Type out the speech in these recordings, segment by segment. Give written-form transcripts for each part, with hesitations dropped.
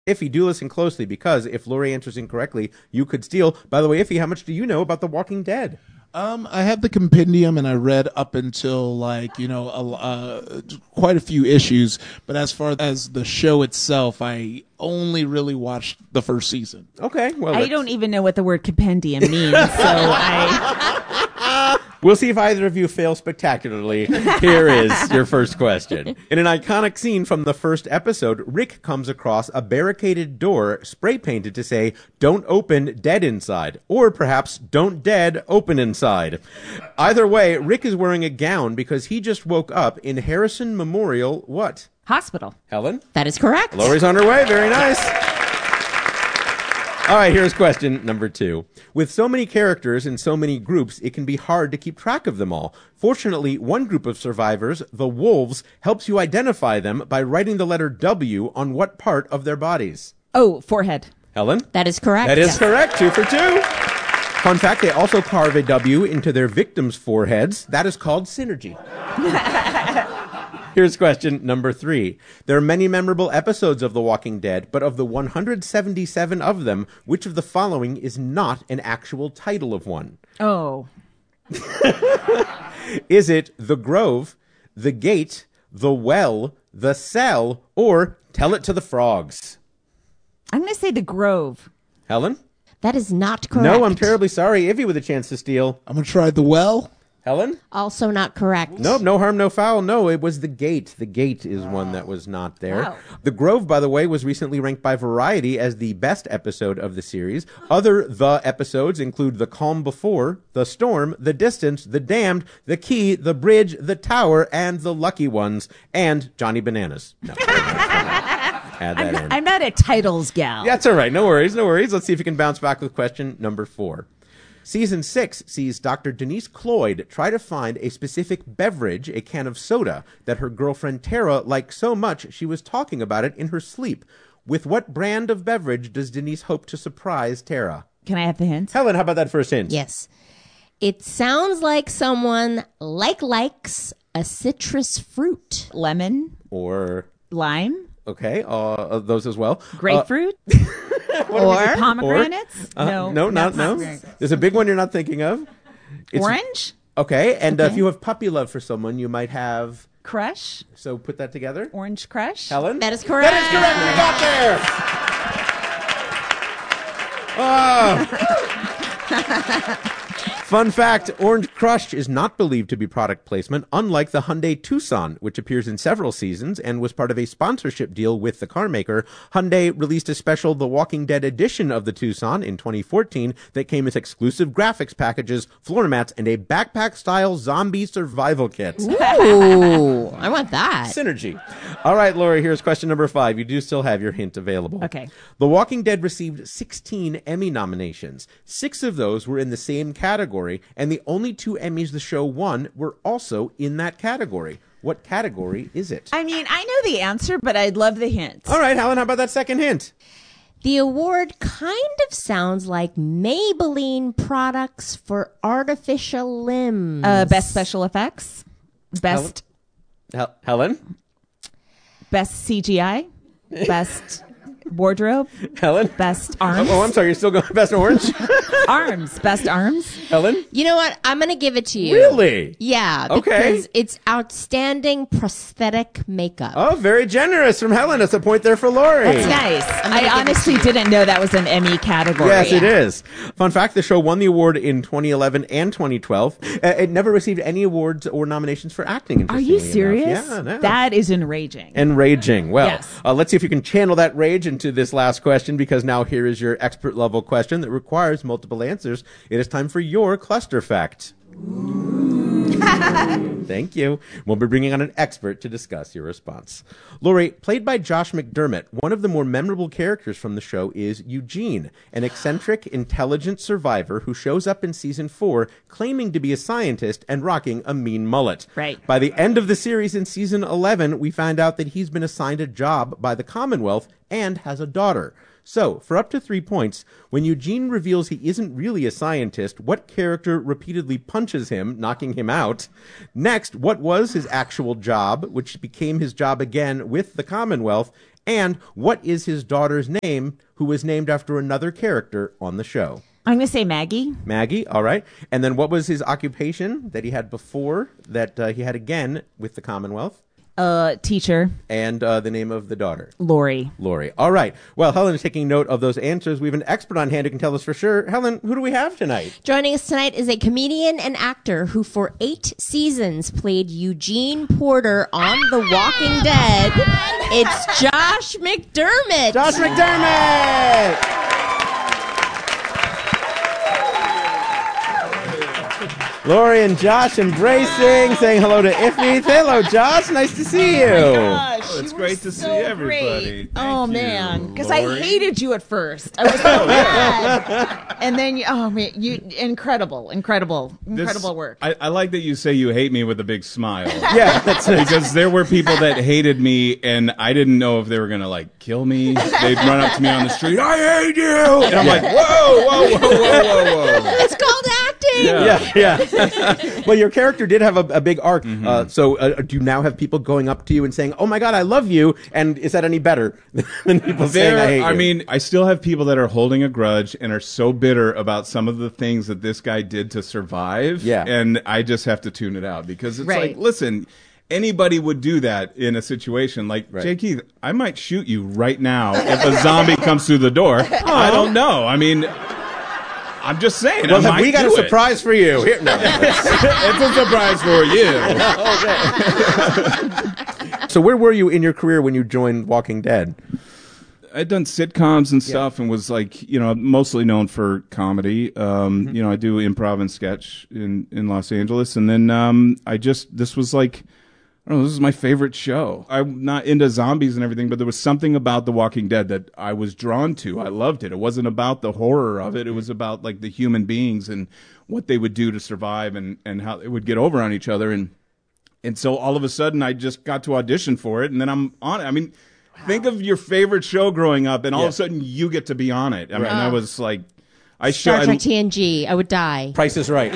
Iffy, do listen closely, because if Lori answers incorrectly, you could steal. By the way, Iffy, how much do you know about The Walking Dead? I have the compendium, and I read up until quite a few issues. But as far as the show itself, I only really watched the first season. Okay, well, I don't even know what the word compendium means, so We'll see if either of you fail spectacularly. Here is your first question. In an iconic scene from the first episode, Rick comes across a barricaded door spray painted to say, "Don't open, dead inside." Or perhaps, "Don't dead, open inside." Either way, Rick is wearing a gown because he just woke up in Harrison Memorial what? Hospital. Helen? That is correct. Lori's on her way. Very nice. All right, here's question number 2. With so many characters and so many groups, it can be hard to keep track of them all. Fortunately, one group of survivors, the Wolves, helps you identify them by writing the letter W on what part of their bodies? Oh, forehead. Helen? That is correct. That is correct. 2 for 2. Fun fact, they also carve a W into their victims' foreheads. That is called synergy. Here's question number 3. There are many memorable episodes of The Walking Dead, but of the 177 of them, which of the following is not an actual title of one? Oh. Is it The Grove, The Gate, The Well, The Cell, or Tell It to the Frogs? I'm going to say The Grove. Helen? That is not correct. No, I'm terribly sorry. Iffy with a chance to steal. I'm going to try The Well. Helen? Also not correct. Nope, no harm, no foul. No, it was The Gate. The Gate is one that was not there. Wow. The Grove, by the way, was recently ranked by Variety as the best episode of the series. Other The episodes include The Calm Before, The Storm, The Distance, The Damned, The Key, The Bridge, The Tower, and The Lucky Ones, and Johnny Bananas. No. Add that in. I'm not a titles gal. That's all right. No worries, no worries. Let's see if you can bounce back with question number 4. Season 6 sees Dr. Denise Cloyd try to find a specific beverage, a can of soda, that her girlfriend Tara liked so much she was talking about it in her sleep. With what brand of beverage does Denise hope to surprise Tara? Can I have the hint? Helen, how about that first hint? Yes. It sounds like someone likes a citrus fruit. Lemon? Or, Lime? okay, those as well. Grapefruit? Or Pomegranates? No, not no. pomegranates. There's a big one you're not thinking of. It's- Orange? Okay, and if you have puppy love for someone, you might have... Crush? So put that together. Orange Crush? Helen? That is correct. That is correct. We got there. Fun fact, Orange Crush is not believed to be product placement, unlike the Hyundai Tucson, which appears in several seasons and was part of a sponsorship deal with the car maker. Hyundai released a special The Walking Dead edition of the Tucson in 2014 that came with exclusive graphics packages, floor mats, and a backpack-style zombie survival kit. Ooh, I want that. Synergy. All right, Lori, here's question number 5. You do still have your hint available. Okay. The Walking Dead received 16 Emmy nominations. 6 of those were in the same category, and the only 2 Emmys the show won were also in that category. What category is it? I mean, I know the answer, but I'd love the hint. All right, Helen, how about that second hint? The award kind of sounds like Maybelline products for artificial limbs. Best special effects? Best Helen? Best CGI? Best wardrobe? Helen? Best arms? Oh, I'm sorry, you're still going best orange? Arms. Best arms? Helen? You know what? I'm going to give it to you. Really? Yeah. Okay. Because it's outstanding prosthetic makeup. Oh, very generous from Helen. That's a point there for Lori. That's nice. I honestly didn't know that was an Emmy category. Yes, it is. Fun fact, the show won the award in 2011 and 2012. It never received any awards or nominations for acting. Are you serious? Yeah, no. That is enraging. Enraging. Well, Yes. Let's see if you can channel that rage into this last question, because now here is your expert level question that requires multiple answers. It is time for your cluster fact. Thank you. We'll be bringing on an expert to discuss your response. Lori, played by Josh McDermott, one of the more memorable characters from the show is Eugene, an eccentric, intelligent survivor who shows up in season 4 claiming to be a scientist and rocking a mean mullet. Right. By the end of the series in season 11, we find out that he's been assigned a job by the Commonwealth and has a daughter. So, for up to 3 points, when Eugene reveals he isn't really a scientist, what character repeatedly punches him, knocking him out? Next, what was his actual job, which became his job again with the Commonwealth? And what is his daughter's name, who was named after another character on the show? I'm going to say Maggie. Maggie, all right. And then what was his occupation that he had before that he had again with the Commonwealth? Teacher. And the name of the daughter? Lori. Lori. All right. Well, Helen is taking note of those answers. We have an expert on hand who can tell us for sure. Helen, who do we have tonight? Joining us tonight is a comedian and actor who for 8 seasons played Eugene Porter on The Walking Dead. It's Josh McDermott. Josh McDermott! Lori and Josh embracing, saying hello to Ifrit. Hello, Josh. Nice to see you. Oh, it's great to see everybody. Oh, Thank you, man. Because I Lori. hated you at first. I was so mad. And then, incredible work. I like that you say you hate me with a big smile. Yeah, that's it. Because there were people that hated me, and I didn't know if they were going to, like, kill me. They'd run up to me on the street, I hate you! And I'm like, whoa. It's called acting. Yeah. Well, your character did have a big arc. So do you now have people going up to you and saying, oh, my God, I love you? And is that any better than people saying I hate you? I mean, I still have people that are holding a grudge and are so bitter about some of the things that this guy did to survive. Yeah. And I just have to tune it out because it's Right. like, listen, anybody would do that in a situation. Like, Right. Jay Keith, I might shoot you right now if a zombie comes through the door. I don't know. I mean, I'm just saying. Well, I might we got a do it. surprise for you. Here, no. It's a surprise for you. So where were you in your career when you joined Walking Dead? I'd done sitcoms and stuff and was like, mostly known for comedy. I do improv and sketch in Los Angeles. And then this was like, I don't know, this is my favorite show. I'm not into zombies and everything, but there was something about The Walking Dead that I was drawn to. I loved it. It wasn't about the horror of it. It was about like the human beings and what they would do to survive and how they would get over on each other. And so all of a sudden I just got to audition for it and then I'm on it. I mean, think of your favorite show growing up and all of a sudden you get to be on it. I mean, I was like, Star Trek TNG. I would die. Price is Right.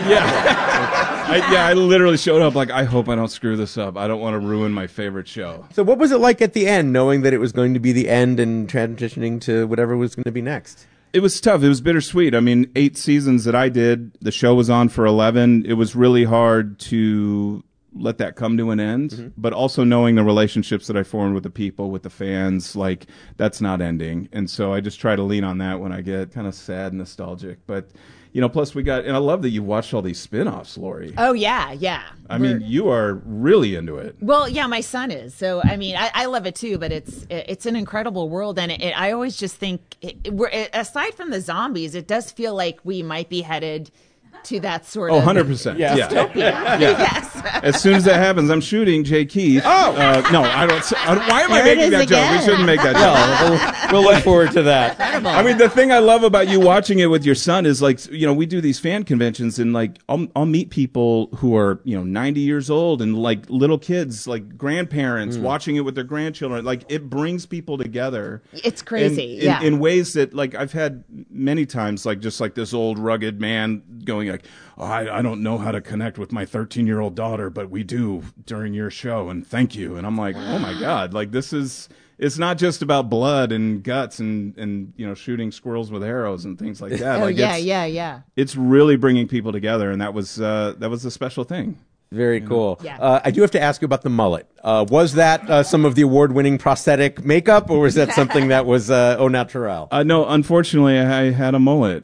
I literally showed up like, I hope I don't screw this up. I don't want to ruin my favorite show. So what was it like at the end, knowing that it was going to be the end and transitioning to whatever was going to be next? It was tough. It was bittersweet. I mean, 8 seasons that I did, the show was on for 11. It was really hard to let that come to an end, but also knowing the relationships that I formed with the people, with the fans, like that's not ending. And so I just try to lean on that when I get kind of sad and nostalgic. But, plus and I love that you watched all these spin-offs, Lori. Oh, yeah. I mean, you are really into it. Well, yeah, my son is. So, I mean, I love it too, but it's an incredible world. And I always just think, aside from the zombies, it does feel like we might be headed to that sort of 100%. Yeah. Yes. As soon as that happens, I'm shooting Jay Keith. No, I don't. Why am I There it making is that joke? again. We shouldn't make that joke. We'll look forward to that. I mean, the thing I love about you watching it with your son is like, we do these fan conventions and like, I'll meet people who are, 90 years old and like little kids, like grandparents watching it with their grandchildren. Like it brings people together. It's crazy. In ways that like I've had many times, like just like this old rugged man going like, I don't know how to connect with my 13-year-old daughter, but we do during your show, and thank you. And I'm like, oh my God, like it's not just about blood and guts and shooting squirrels with arrows and things like that. Oh, like yeah. It's really bringing people together, and that was a special thing. Very cool. Yeah. I do have to ask you about the mullet. Was that some of the award-winning prosthetic makeup, or was that something that was au naturel? No, unfortunately, I had a mullet.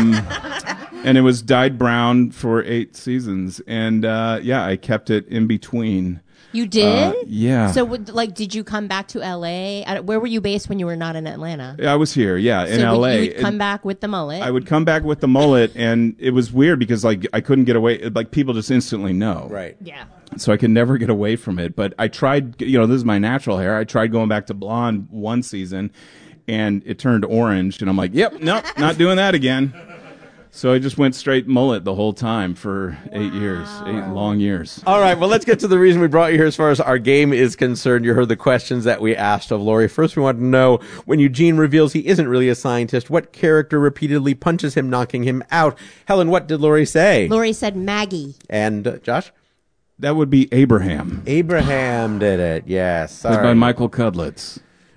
And it was dyed brown for 8 seasons. And, I kept it in between. You did? Yeah. So, did you come back to L.A.? Where were you based when you were not in Atlanta? I was here, in So L.A. you would come back with the mullet? I would come back with the mullet, and it was weird because, like, I couldn't get away. Like, people just instantly know. Right. Yeah. So I could never get away from it. But I tried, this is my natural hair. I tried going back to blonde one season, and it turned orange. And I'm like, yep, nope, not doing that again. So I just went straight mullet the whole time for 8 years, 8 long years. All right, well, let's get to the reason we brought you here as far as our game is concerned. You heard the questions that we asked of Lori. First, we want to know, when Eugene reveals he isn't really a scientist, what character repeatedly punches him, knocking him out? Helen, what did Lori say? Lori said Maggie. And Josh? That would be Abraham. Abraham did it, yes. Played by Michael Cudlitz.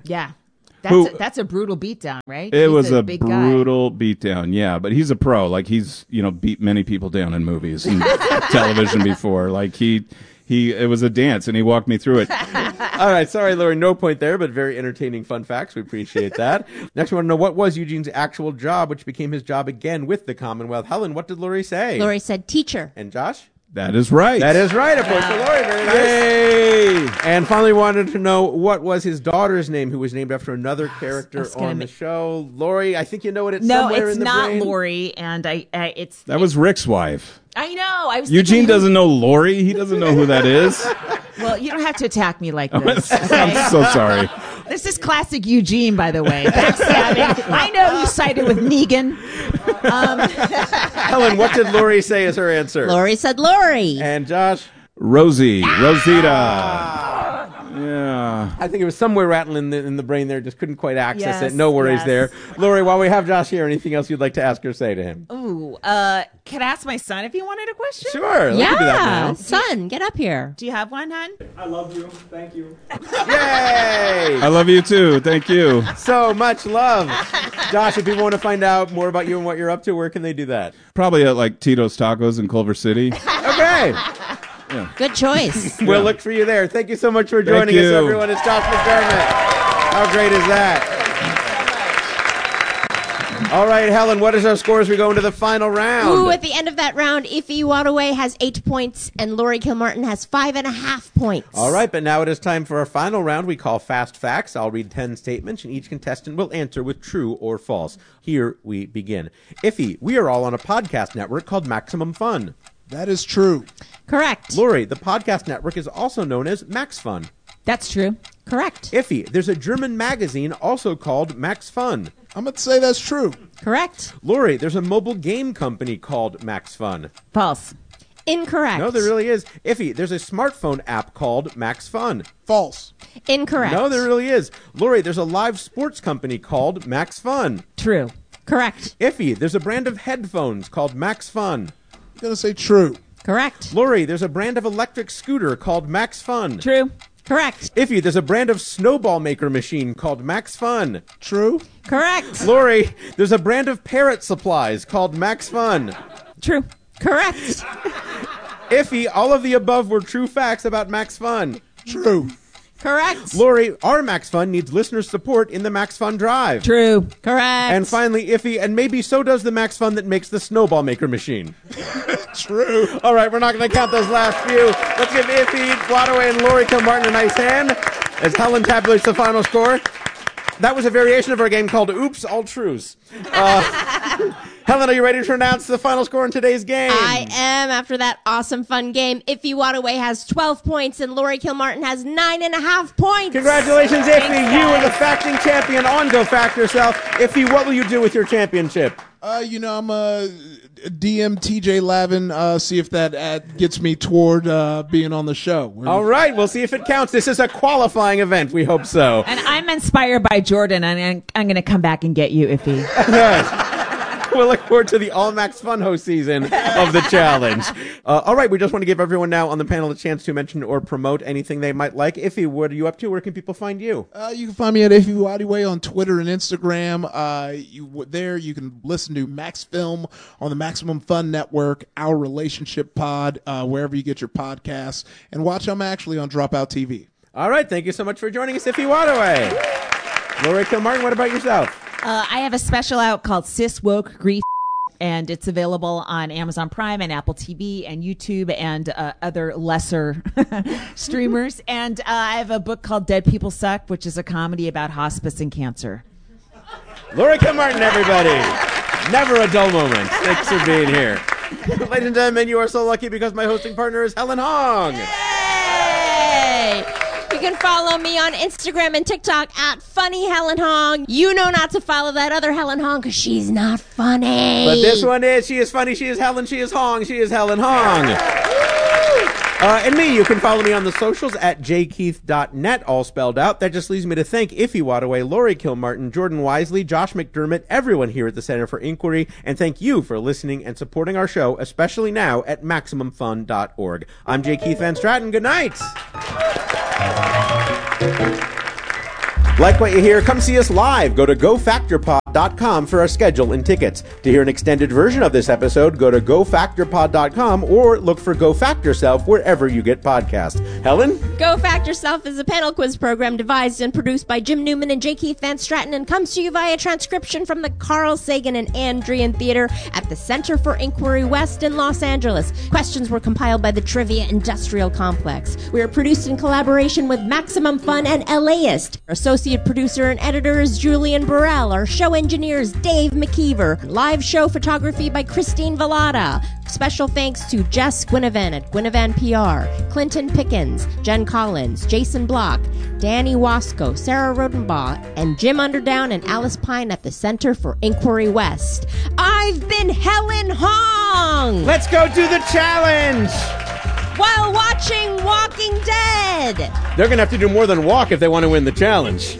Yeah. Who- That's a brutal beatdown, right? It He's was a big guy. brutal beatdown, yeah. But he's a pro. Like, he's, beat many people down in movies and television before. Like, it was a dance, and he walked me through it. All right, sorry, Lori, no point there, but very entertaining fun facts. We appreciate that. Next, we want to know what was Eugene's actual job, which became his job again with the Commonwealth. Helen, what did Lori say? Lori said teacher. And Josh? That is right. That is right, of course, for Lori. Very nice. Yay! And finally, wanted to know what was his daughter's name, who was named after another character on the show. Lori, I think you know it. It's No, somewhere it's in the not brain. Lori, and it's. That was Rick's wife. I know. I was. Eugene thinking, doesn't know Lori. He doesn't know who that is. Well, you don't have to attack me like this. I'm so sorry. This is classic Eugene, by the way. Backstabbing. I know you sided with Negan. Helen, what did Lori say as her answer? Lori said Lori. And Josh? Rosie. Rosita. Yeah. I think it was somewhere rattling in the brain there. Just couldn't quite access Yes, it. No worries yes. there. Lori, while we have Josh here, anything else you'd like to ask or say to him? Ooh, can I ask my son if he wanted a question? Sure. Let's do that Yeah, now. son, get up here. Do you have one, hon? I love you. Thank you. Yay! I love you too. Thank you. So much love. Josh, if people want to find out more about you and what you're up to, where can they do that? Probably at like Tito's Tacos in Culver City. Okay. Good choice. We'll look for you there. Thank you so much for joining us, you. everyone. It's Josh McDermott. How great is that? All right, Helen, what is our score as we go into the final round? Ooh, at the end of that round, Iffy Wadaway has 8 points and Lori Kilmartin has 5.5 points. All right, but now it is time for our final round we call Fast Facts. I'll read 10 statements, and each contestant will answer with true or false. Here we begin. Iffy, we are all on a podcast network called Maximum Fun. That is true. Correct. Lori, the podcast network is also known as Max Fun. That's true. Correct. Iffy, there's a German magazine also called Max Fun. I'm going to say that's true. Correct. Lori, there's a mobile game company called Max Fun. False. Incorrect. No, there really is. Iffy, there's a smartphone app called Max Fun. False. Incorrect. No, there really is. Lori, there's a live sports company called Max Fun. True. Correct. Iffy, there's a brand of headphones called Max Fun. I'm going to say true. Correct. Lori, there's a brand of electric scooter called Max Fun. True. Correct. Iffy, there's a brand of snowball maker machine called Max Fun. True. Correct. Lori, there's a brand of parrot supplies called Max Fun. True. Correct. Iffy, all of the above were true facts about Max Fun. True. Correct. Lori, our Max Fun needs listener support in the Max Fun Drive. True. Correct. And finally, Iffy, and maybe so does the Max Fun that makes the snowball maker machine. True. All right, we're not going to count those last few. Let's give Iffy, Wadaway, and Lori Kilmartin a nice hand as Helen tabulates the final score. That was a variation of our game called Oops, All Trues. Helen, are you ready to announce the final score in today's game? I am, after that awesome fun game. Iffy Wadaway has 12 points and Lori Kilmartin has 9.5 points. Congratulations, Iffy. You are the facting champion on Go Fact Yourself. Iffy, what will you do with your championship? I'm a DM TJ Lavin, see if that gets me toward being on the show. All right, we'll see if it counts. This is a qualifying event. We hope so. And I'm inspired by Jordan, and I'm going to come back and get you, Iffy. We'll look forward to the All Max Fun Host season of the challenge. All right, we just want to give everyone now on the panel a chance to mention or promote anything they might like. Iffy, what are you up to? Where can people find you? You can find me at Iffy Wadaway on Twitter and Instagram. You can listen to Max Film on the Maximum Fun Network, Our Relationship Pod, wherever you get your podcasts, and watch I'm actually on Dropout TV. All right, thank you so much for joining us, Iffy Wadaway. Lori Kilmartin, what about yourself? I have a special out called Sis Woke Grief, and it's available on Amazon Prime and Apple TV and YouTube and other lesser streamers. And I have a book called Dead People Suck, which is a comedy about hospice and cancer. Lori Kilmartin, everybody. Never a dull moment. Thanks for being here. Ladies and gentlemen, you are so lucky because my hosting partner is Helen Hong. Yay! You can follow me on Instagram and TikTok at Funny Helen Hong. You know not to follow that other Helen Hong because she's not funny. But this one is. She is funny. She is Helen. She is Hong. She is Helen Hong. And me, you can follow me on the socials at jkeith.net, all spelled out. That just leaves me to thank Iffy Wadaway, Lori Kilmartin, Jordan Wisely, Josh McDermott, everyone here at the Center for Inquiry, and thank you for listening and supporting our show, especially now at MaximumFun.org. I'm J. Keith Van Stratton. Good night. Like what you hear? Come see us live. Go to GoFactorPod.com for our schedule and tickets. To hear an extended version of this episode, go to GoFactorPod.com or look for Go Fact Yourself wherever you get podcasts. Helen? Go Fact Yourself is a panel quiz program devised and produced by Jim Newman and J. Keith Van Stratton and comes to you via transcription from the Carl Sagan and Andrian Theater at the Center for Inquiry West in Los Angeles. Questions were compiled by the Trivia Industrial Complex. We are produced in collaboration with Maximum Fun and LAist. Our associate producer and editor is Julian Burrell. Our show engineer is Dave McKeever. Live show photography by Christine Vallada. Special thanks to Jess Guinevere at Guinevere PR, Clinton Pickens, Jen Collins, Jason Block, Danny Wasco, Sarah Rodenbaugh, and Jim Underdown and Alice Pine at the Center for Inquiry West. I've been Helen Hong! Let's go do the challenge! While watching Walking Dead! They're going to have to do more than walk if they want to win the challenge.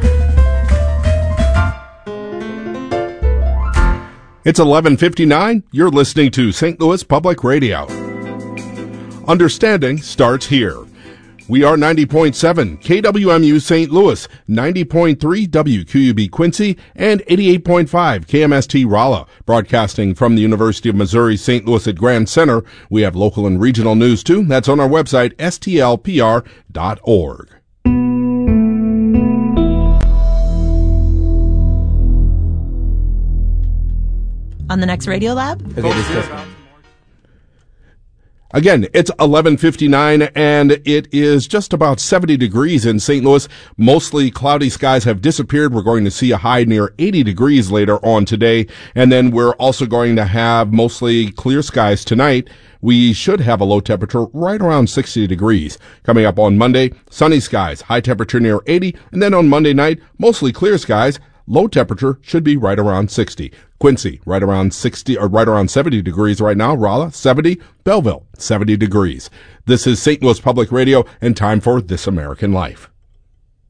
It's 11:59. You're listening to St. Louis Public Radio. Understanding starts here. We are 90.7 KWMU St. Louis, 90.3 WQUB Quincy, and 88.5 KMST Rolla. Broadcasting from the University of Missouri St. Louis at Grand Center. We have local and regional news too. That's on our website, stlpr.org. On the next Radio Lab? Again, it's 11:59 and it is just about 70 degrees in St. Louis. Mostly cloudy skies have disappeared. We're going to see a high near 80 degrees later on today. And then we're also going to have mostly clear skies tonight. We should have a low temperature right around 60 degrees. Coming up on Monday, sunny skies, high temperature near 80. And then on Monday night, mostly clear skies. Low temperature should be right around 60. Quincy, right around 60 or right around 70 degrees right now. Rolla, 70. Belleville, 70 degrees. This is St. Louis Public Radio and time for This American Life.